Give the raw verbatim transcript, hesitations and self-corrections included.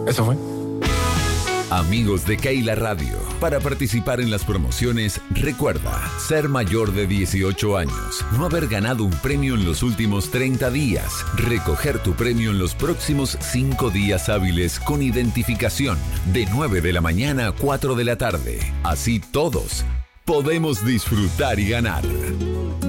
Eso fue. Amigos de Keila Radio, para participar en las promociones, recuerda ser mayor de dieciocho años, no haber ganado un premio en los últimos treinta días, recoger tu premio en los próximos cinco días hábiles con identificación, de nueve de la mañana a cuatro de la tarde. Así todos podemos disfrutar y ganar.